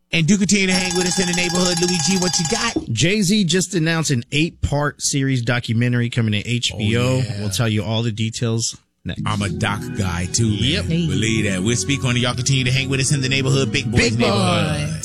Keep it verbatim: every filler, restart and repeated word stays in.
And do continue to hang with us in the neighborhood. Louis G, what you got? Jay-Z just announced an eight-part series documentary coming to H B O. Oh, yeah. We'll tell you all the details next. I'm a doc guy, too, man. Yep. Believe that. We'll speak on it. Y'all continue to hang with us in the neighborhood. Big Boys Big Neighborhood. Boy.